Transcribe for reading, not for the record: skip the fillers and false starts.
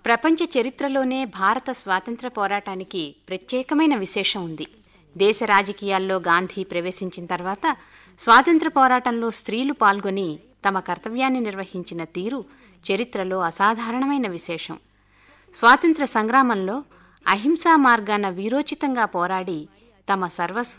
ప్రపంచ చరిత్రలోనే భారత స్వాతంత్ర్య పోరాటానికి ప్రత్యేకమైన విశేషం ఉంది. దేశ రాజకీయాల్లో గాంధీ ప్రవేశించిన తర్వాత స్వాతంత్ర్య పోరాటంలో స్త్రీలు పాల్గొని తమ కర్తవ్యాన్ని నిర్వహించిన తీరు చరిత్రలో అసాధారణమైన విశేషం. స్వాతంత్ర్య సంగ్రామంలో అహింసా మార్గాన వీరోచితంగా పోరాడి తమ సర్వస్వ